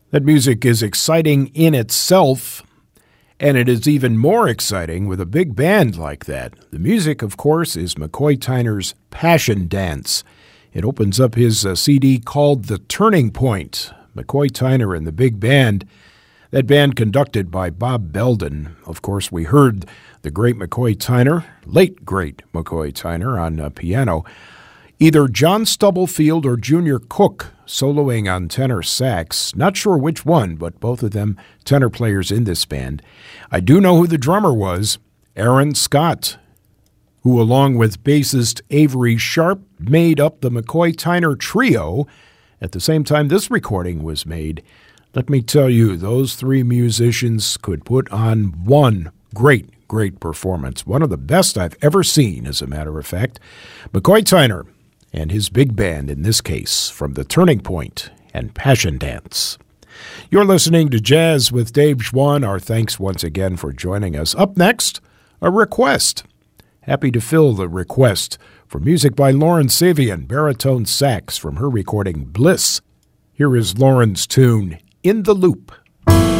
That music is exciting in itself, and it is even more exciting with a big band like that. The music, of course, is McCoy Tyner's Passion Dance. It opens up his CD called The Turning Point. McCoy Tyner and the big band, that band conducted by Bob Belden. Of course, we heard the great McCoy Tyner, late great McCoy Tyner on piano. Either John Stubblefield or Junior Cook soloing on tenor sax. Not sure which one, but both of them tenor players in this band. I do know who the drummer was, Aaron Scott, who along with bassist Avery Sharp made up the McCoy Tyner Trio at the same time this recording was made. Let me tell you, those three musicians could put on one great performance. One of the best I've ever seen, as a matter of fact. McCoy Tyner and his big band, in this case, from The Turning Point and Passion Dance. You're listening to Jazz with Dave Schwann. Our thanks once again for joining us. Up next, a request. Happy to fill the request for music by Lauren Savian, baritone sax from her recording Bliss. Here is Lauren's tune, In the Loop.